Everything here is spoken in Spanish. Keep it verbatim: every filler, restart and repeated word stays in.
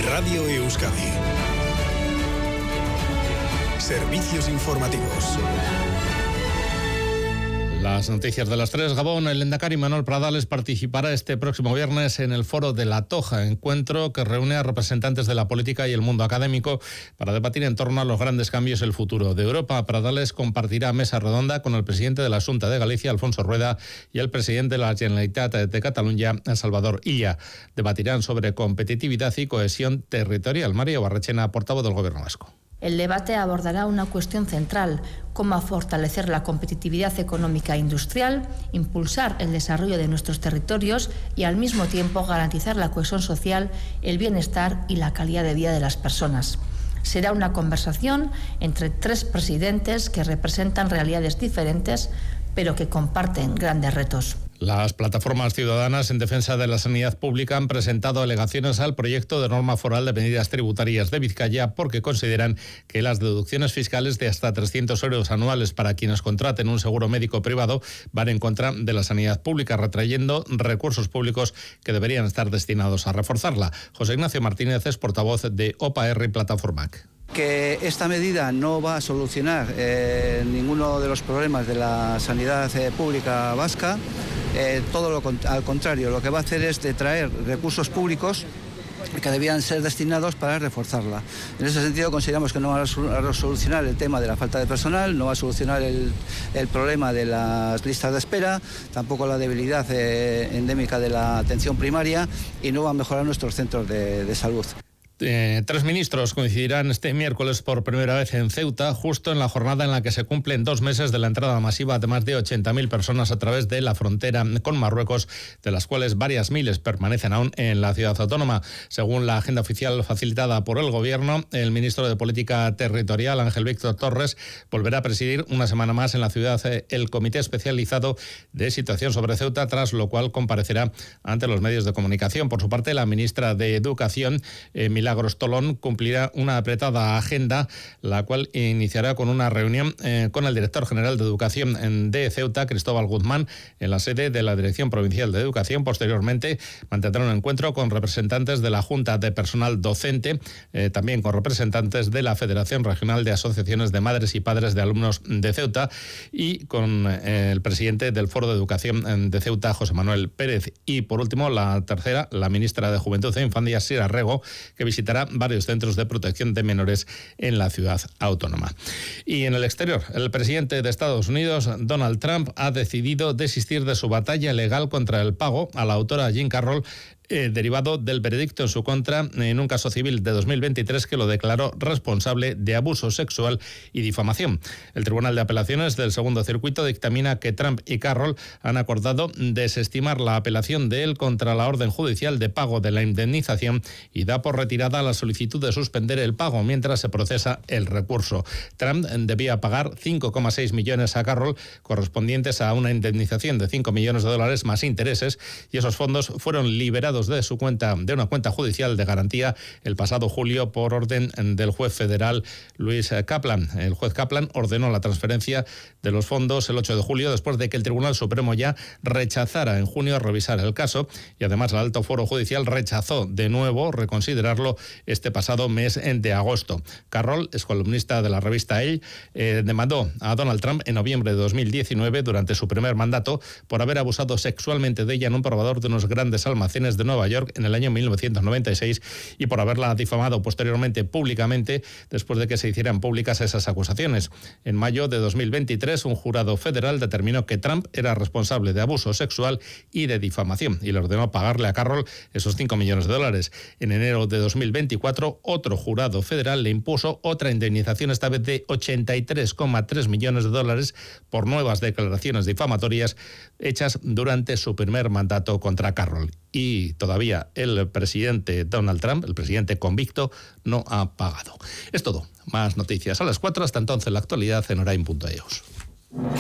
Radio Euskadi. Servicios informativos. Las noticias de las tres. Gabón, el lehendakari Manuel Pradales participará este próximo viernes en el Foro de La Toja, encuentro que reúne a representantes de la política y el mundo académico para debatir en torno a los grandes cambios y el futuro de Europa. Pradales compartirá mesa redonda con el presidente de la Xunta de Galicia, Alfonso Rueda, y el presidente de la Generalitat de Cataluña, Salvador Illa. Debatirán sobre competitividad y cohesión territorial. María Barrechena, portavoz del Gobierno vasco. El debate abordará una cuestión central: cómo fortalecer la competitividad económica e industrial, impulsar el desarrollo de nuestros territorios y al mismo tiempo garantizar la cohesión social, el bienestar y la calidad de vida de las personas. Será una conversación entre tres presidentes que representan realidades diferentes, pero que comparten grandes retos. Las plataformas ciudadanas en defensa de la sanidad pública han presentado alegaciones al proyecto de norma foral de medidas tributarias de Vizcaya porque consideran que las deducciones fiscales de hasta trescientos euros anuales para quienes contraten un seguro médico privado van en contra de la sanidad pública, retrayendo recursos públicos que deberían estar destinados a reforzarla. José Ignacio Martínez es portavoz de O P A R y Plataformac. Que esta medida no va a solucionar eh, ninguno de los problemas de la sanidad eh, pública vasca, eh, todo lo al contrario, lo que va a hacer es detraer recursos públicos que debían ser destinados para reforzarla. En ese sentido consideramos que no va a solucionar el tema de la falta de personal, no va a solucionar el, el problema de las listas de espera, tampoco la debilidad eh, endémica de la atención primaria y no va a mejorar nuestros centros de, de salud. Eh, tres ministros coincidirán este miércoles por primera vez en Ceuta, justo en la jornada en la que se cumplen dos meses de la entrada masiva de más de ochenta mil personas a través de la frontera con Marruecos, de las cuales varias miles permanecen aún en la ciudad autónoma. Según la agenda oficial facilitada por el Gobierno, el ministro de Política Territorial, Ángel Víctor Torres, volverá a presidir una semana más en la ciudad el Comité Especializado de Situación sobre Ceuta, tras lo cual comparecerá ante los medios de comunicación. Por su parte, la ministra de Educación, eh, Milagros Tolón, cumplirá una apretada agenda, la cual iniciará con una reunión eh, con el director general de Educación de Ceuta, Cristóbal Guzmán, en la sede de la Dirección Provincial de Educación. Posteriormente mantendrá un encuentro con representantes de la Junta de Personal Docente, eh, también con representantes de la Federación Regional de Asociaciones de Madres y Padres de Alumnos de Ceuta y con eh, el presidente del Foro de Educación de Ceuta, José Manuel Pérez. Y por último, la tercera, la ministra de Juventud e Infancia, Sira Rego, que visitará varios centros de protección de menores en la ciudad autónoma. Y en el exterior, el presidente de Estados Unidos, Donald Trump, ha decidido desistir de su batalla legal contra el pago a la autora Jean Carroll, Eh, derivado del veredicto en su contra en un caso civil de dos mil veintitrés que lo declaró responsable de abuso sexual y difamación. El Tribunal de Apelaciones del Segundo Circuito dictamina que Trump y Carroll han acordado desestimar la apelación de él contra la orden judicial de pago de la indemnización y da por retirada la solicitud de suspender el pago mientras se procesa el recurso. Trump debía pagar cinco coma seis millones a Carroll, correspondientes a una indemnización de cinco millones de dólares más intereses, y esos fondos fueron liberados de su cuenta, de una cuenta judicial de garantía, el pasado julio por orden del juez federal Luis Kaplan. El juez Kaplan ordenó la transferencia de los fondos el ocho de julio, después de que el Tribunal Supremo ya rechazara en junio revisar el caso, y además el Alto Foro Judicial rechazó de nuevo reconsiderarlo este pasado mes de agosto. Carroll, es columnista de la revista Elle, eh, demandó a Donald Trump en noviembre de dos mil diecinueve, durante su primer mandato, por haber abusado sexualmente de ella en un probador de unos grandes almacenes de Nueva York en el año mil novecientos noventa y seis y por haberla difamado posteriormente públicamente después de que se hicieran públicas esas acusaciones. En mayo de dos mil veintitrés, un jurado federal determinó que Trump era responsable de abuso sexual y de difamación y le ordenó pagarle a Carroll esos cinco millones de dólares. En enero de dos mil veinticuatro, otro jurado federal le impuso otra indemnización, esta vez de ochenta y tres coma tres millones de dólares por nuevas declaraciones difamatorias hechas durante su primer mandato contra Carroll. Y todavía el presidente Donald Trump, el presidente convicto, no ha pagado. Es todo. Más noticias a las cuatro. Hasta entonces, la actualidad en orain punto e u.